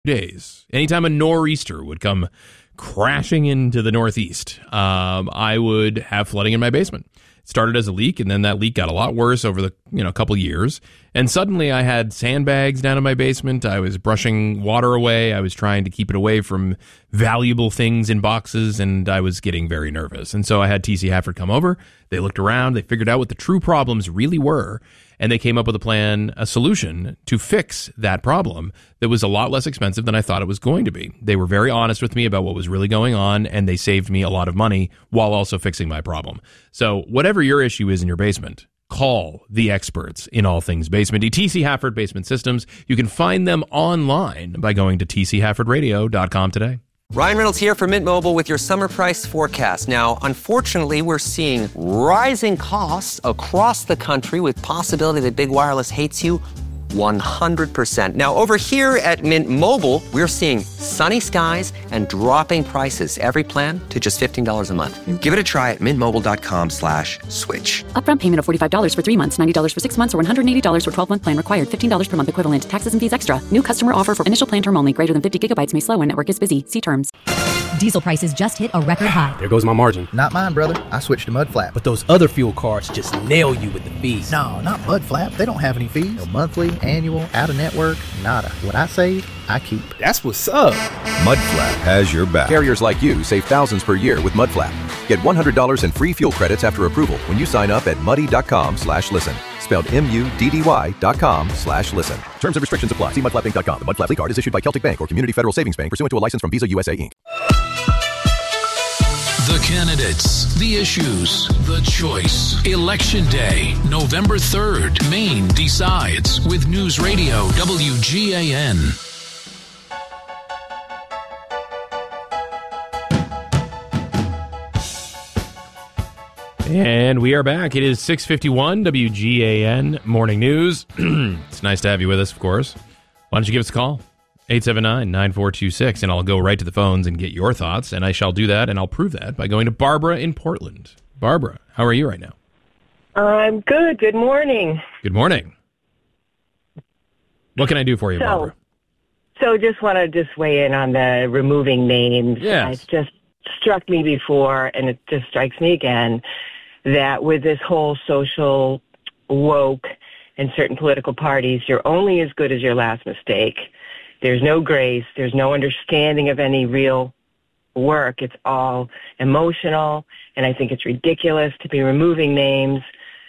days. Anytime a nor'easter would come crashing into the Northeast, I would have flooding in my basement. It started as a leak, and then that leak got a lot worse over the couple years. And suddenly I had sandbags down in my basement. I was brushing water away. I was trying to keep it away from valuable things in boxes, and I was getting very nervous. And so I had TC Hafford come over. They looked around. They figured out what the true problems really were, and they came up with a solution to fix that problem that was a lot less expensive than I thought it was going to be. They were very honest with me about what was really going on, and they saved me a lot of money while also fixing my problem. So whatever your issue is in your basement, call the experts in all things basement. TC Hafford Basement Systems. You can find them online by going to tchaffordradio.com today. Ryan Reynolds here from Mint Mobile with your summer price forecast. Now, unfortunately, we're seeing rising costs across the country with possibility that big wireless hates you 100%. Now, over here at Mint Mobile, we're seeing sunny skies and dropping prices. Every plan to just $15 a month. Give it a try at mintmobile.com/switch. Upfront payment of $45 for 3 months, $90 for 6 months, or $180 for 12-month plan required. $15 per month equivalent. Taxes and fees extra. New customer offer for initial plan term only. Greater than 50 gigabytes may slow when network is busy. See terms. Diesel prices just hit a record high. There goes my margin. Not mine, brother. I switched to Mudflap. But those other fuel cards just nail you with the fees. No, not Mudflap. They don't have any fees. No monthly, annual, out-of-network, nada. What I save, I keep. That's what's up. Mudflap has your back. Carriers like you save thousands per year with Mudflap. Get $100 in free fuel credits after approval when you sign up at muddy.com/listen. Spelled MUDDY.com/listen. Terms and restrictions apply. See mudflapinc.com. The Mudflap card is issued by Celtic Bank or Community Federal Savings Bank pursuant to a license from Visa USA Inc. The candidates, the issues, the choice. Election Day, November 3rd. Maine decides with News Radio WGAN. And we are back. It is 6:51 WGAN Morning News. It's nice to have you with us, of course. Why don't you give us a call? 879-9426, and I'll go right to the phones and get your thoughts, and I shall do that, and I'll prove that by going to Barbara in Portland. Barbara, how are you right now? I'm good. Good morning. Good morning. What can I do for you, Barbara? So just want to weigh in on the removing names. Yes. It just struck me before, and it just strikes me again, that with this whole social woke and certain political parties, you're only as good as your last mistake. There's no grace. There's no understanding of any real work. It's all emotional, and I think it's ridiculous to be removing names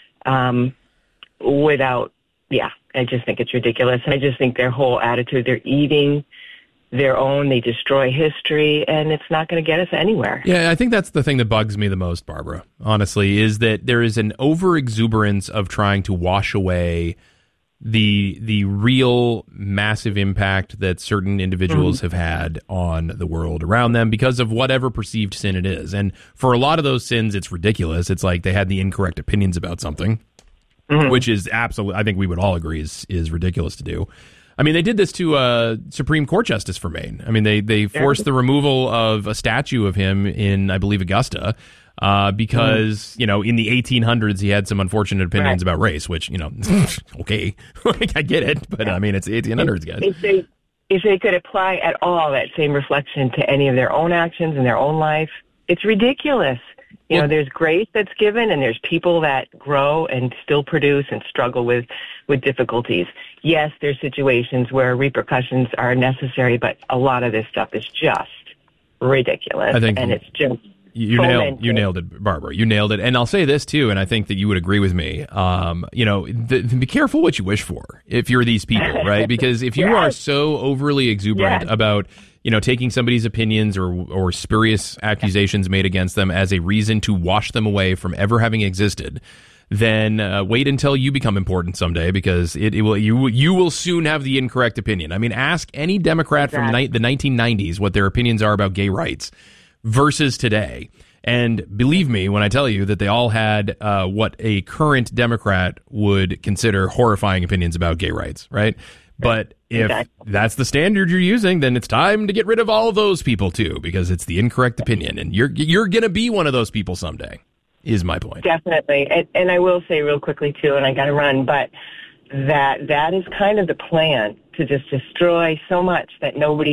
I just think it's ridiculous. And I just think their whole attitude, they're eating their own, they destroy history, and it's not going to get us anywhere. Yeah, I think that's the thing that bugs me the most, Barbara, honestly, is that there is an over-exuberance of trying to wash away the real massive impact that certain individuals have had on the world around them because of whatever perceived sin it is. And for a lot of those sins, it's ridiculous. It's like they had the incorrect opinions about something, which is absolutely, I think we would all agree, is ridiculous to do. I mean, they did this to a Supreme Court justice for Maine. I mean, they forced the removal of a statue of him in, I believe, Augusta, because, in the 1800s, he had some unfortunate opinions about race, which, okay, I get it. But, I mean, it's the 1800s, guys. If they could apply at all that same reflection to any of their own actions in their own life, it's ridiculous. There's grace that's given, and there's people that grow and still produce and struggle with difficulties. Yes, there's situations where repercussions are necessary, but a lot of this stuff is just ridiculous. I think and it's just you nailed it, Barbara. You nailed it. And I'll say this too, and I think that you would agree with me. Be careful what you wish for if you're these people, right? Because if you are so overly exuberant about taking somebody's opinions or spurious accusations made against them as a reason to wash them away from ever having existed, then wait until you become important someday, because you will soon have the incorrect opinion. I mean, ask any Democrat from the 1990s what their opinions are about gay rights versus today. And believe me when I tell you that they all had what a current Democrat would consider horrifying opinions about gay rights, right? But if that's the standard you're using, then it's time to get rid of all of those people too, because it's the incorrect opinion, and you're going to be one of those people someday, is my point. Definitely. And I will say real quickly too, and I got to run, but that is kind of the plan, to just destroy so much that nobody